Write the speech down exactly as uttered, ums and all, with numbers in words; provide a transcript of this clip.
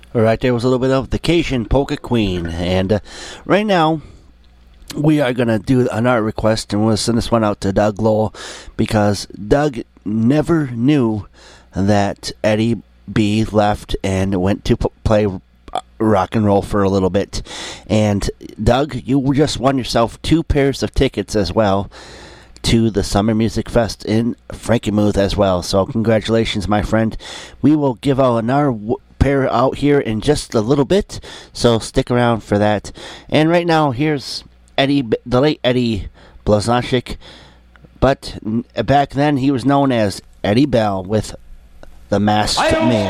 All right, there was a little bit of the Cajun Polka Queen. And uh, right now, we are going to do another request, and we'll send this one out to Doug Lowell, because Doug never knew that Eddie B left and went to p- play rock and roll for a little bit. And Doug, you just won yourself two pairs of tickets as well to the Summer Music Fest in Frankenmuth as well. So congratulations, my friend. We will give out another w- pair out here in just a little bit, so stick around for that. And right now, here's Eddie, the late Eddie Blazonczyk, but back then he was known as Eddie Bell with The Masked Man.